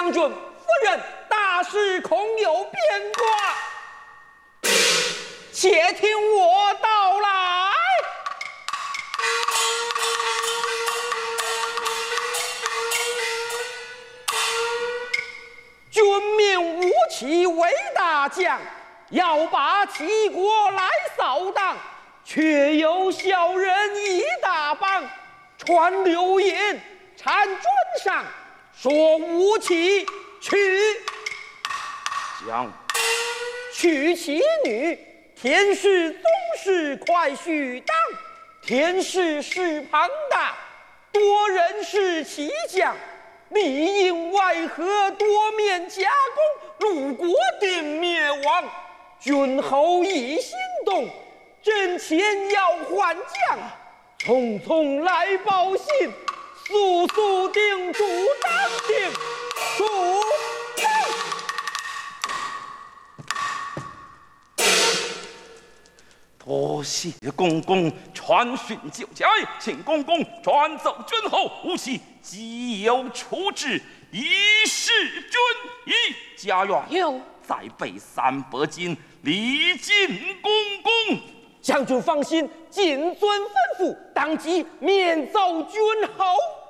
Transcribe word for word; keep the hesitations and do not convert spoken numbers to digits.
将军夫人大事恐有变卦，且听我道来。君命吴起为大将，要把齐国来扫荡，却有小人一大帮，传流言，缠尊上，说吴起娶将娶其女，田氏宗室快续当，田氏势庞大，多人是其将。里应外合，多面夹攻，鲁国定灭亡。君后已心动，阵前要换将，匆匆来报信，速速定主当定主当。 多谢公公传讯救驾，请公公转奏君后，吴起既有处置，以示君意。家园有再备三百斤，礼敬公公。 将军放心，谨遵吩咐，当即免奏君后。